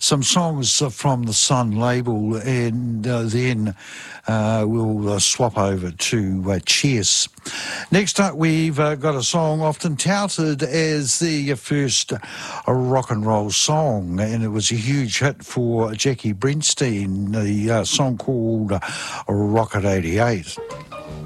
some songs from the Sun label, and then we'll swap over to Cheers. Next up, we've got a song often touted as the first rock and roll song, and it was a huge hit for Jackie Bernstein, the song called Rocket 88.